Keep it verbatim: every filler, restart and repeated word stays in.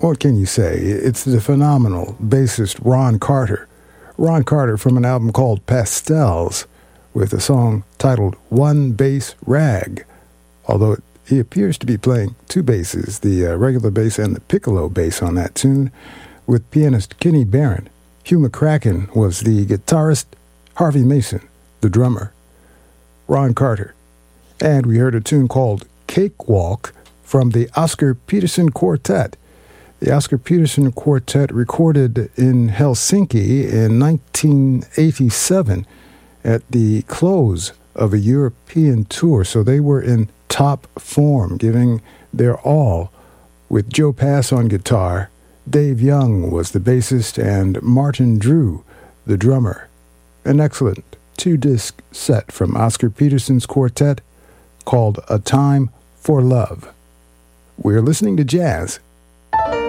What can you say? It's the phenomenal bassist Ron Carter. Ron Carter from an album called Pastels, with a song titled One Bass Rag. Although he appears to be playing two basses, the uh, regular bass and the piccolo bass on that tune, with pianist Kenny Barron. Hugh McCracken was the guitarist, Harvey Mason, the drummer. Ron Carter. And we heard a tune called Cakewalk from the Oscar Peterson Quartet. The Oscar Peterson Quartet recorded in Helsinki in nineteen eighty-seven at the close of a European tour, so they were in top form, giving their all, with Joe Pass on guitar. Dave Young was the bassist, and Martin Drew, the drummer. An excellent two-disc set from Oscar Peterson's quartet called A Time for Love. We're listening to jazz